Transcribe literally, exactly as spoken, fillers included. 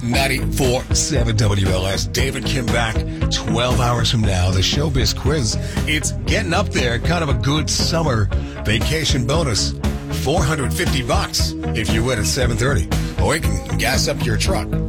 ninety-four point seven W L S. David Kim back twelve hours from now. The Showbiz Quiz. It's getting up there. Kind of a good summer vacation bonus. four hundred fifty bucks if you win at seven thirty. Or you can gas up your truck.